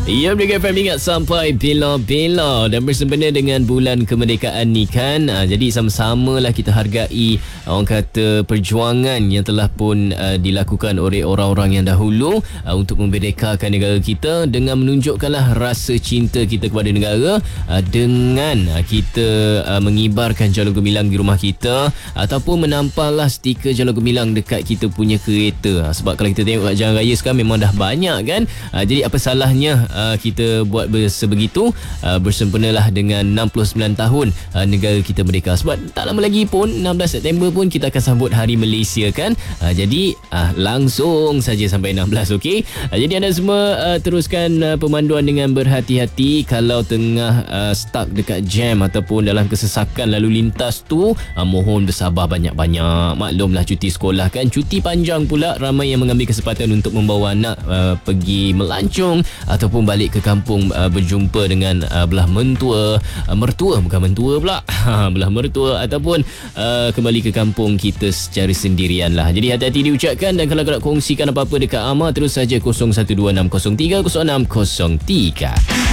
Ya, Mega FM ingat sampai bila-bila dan bersempena dengan bulan kemerdekaan ni kan. Jadi sama-sama lah kita hargai orang kata perjuangan yang telah pun dilakukan oleh orang-orang yang dahulu untuk memerdekakan negara kita dengan menunjukkanlah rasa cinta kita kepada negara dengan kita mengibarkan jalur gemilang di rumah kita ataupun menampallah stiker jalur gemilang dekat kita punya kereta. Sebab kalau kita tengok kat jalan raya sekarang memang dah banyak kan. Jadi apa salahnya kita buat sebegitu bersempenalah dengan 69 tahun negara kita merdeka. Sebab tak lama lagi pun 16 September pun kita akan sambut Hari Malaysia kan. Jadi langsung saja sampai 16, okey. Jadi anda semua teruskan pemanduan dengan berhati-hati. Kalau tengah stuck dekat jam ataupun dalam kesesakan lalu lintas tu, mohon bersabar banyak-banyak. Maklumlah cuti sekolah kan, cuti panjang pula, ramai yang mengambil kesempatan untuk membawa anak pergi melancong ataupun balik ke kampung berjumpa dengan belah mertua bukan mentua pula belah mertua ataupun kembali ke kampung kita secara sendirian lah. Jadi hati-hati diucapkan, dan kalau nak kongsikan apa-apa dekat Amar, terus saja 0126030603.